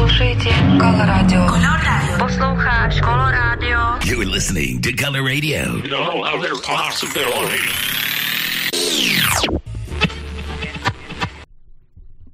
Слушаете Колорадио. Posloucháš Coloradio. You're listening to Color Radio. No other possibility.